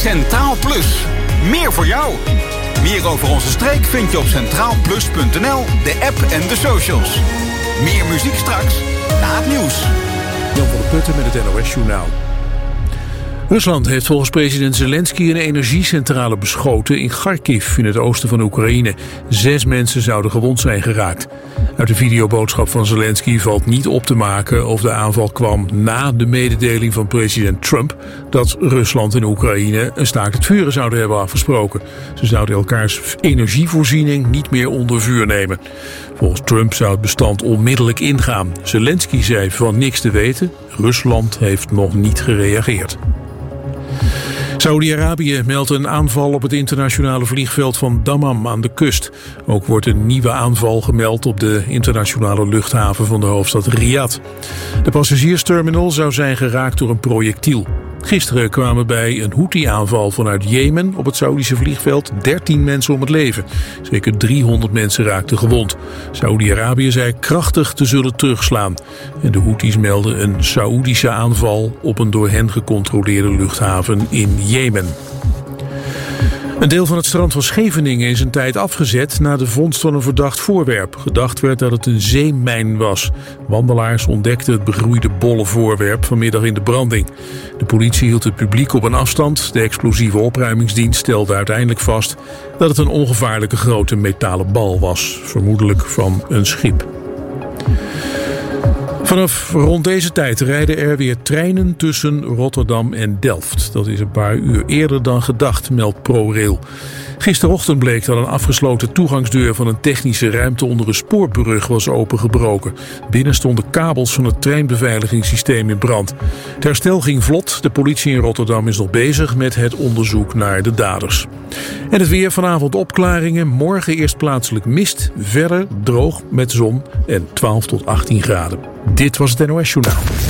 Centraal Plus. Meer voor jou. Meer over onze streek vind je op centraalplus.nl, de app en de socials. Meer muziek straks, na het nieuws. Jan van der Putten met het NOS-journaal. Rusland heeft volgens president Zelensky een energiecentrale beschoten in Kharkiv in het oosten van Oekraïne. 6 mensen zouden gewond zijn geraakt. Uit de videoboodschap van Zelensky valt niet op te maken of de aanval kwam na de mededeling van president Trump dat Rusland en Oekraïne een staakt het vuren zouden hebben afgesproken. Ze zouden elkaars energievoorziening niet meer onder vuur nemen. Volgens Trump zou het bestand onmiddellijk ingaan. Zelensky zei van niks te weten. Rusland heeft nog niet gereageerd. Saudi-Arabië meldt een aanval op het internationale vliegveld van Dammam aan de kust. Ook wordt een nieuwe aanval gemeld op de internationale luchthaven van de hoofdstad Riyadh. De passagiersterminal zou zijn geraakt door een projectiel. Gisteren kwamen bij een Houthi-aanval vanuit Jemen op het Saoedische vliegveld 13 mensen om het leven. Zeker 300 mensen raakten gewond. Saudi-Arabië zei krachtig te zullen terugslaan. En de Houthis melden een Saoedische aanval op een door hen gecontroleerde luchthaven in Jemen. Een deel van het strand van Scheveningen is een tijd afgezet na de vondst van een verdacht voorwerp. Gedacht werd dat het een zeemijn was. Wandelaars ontdekten het begroeide bolle voorwerp vanmiddag in de branding. De politie hield het publiek op een afstand. De explosieve opruimingsdienst stelde uiteindelijk vast dat het een ongevaarlijke grote metalen bal was. Vermoedelijk van een schip. Vanaf rond deze tijd rijden er weer treinen tussen Rotterdam en Delft. Dat is een paar uur eerder dan gedacht, meldt ProRail. Gisterochtend bleek dat een afgesloten toegangsdeur van een technische ruimte onder een spoorbrug was opengebroken. Binnen stonden kabels van het treinbeveiligingssysteem in brand. Het herstel ging vlot. De politie in Rotterdam is nog bezig met het onderzoek naar de daders. En het weer, vanavond opklaringen. Morgen eerst plaatselijk mist. Verder droog met zon en 12 tot 18 graden. Dit was het NOS Journaal.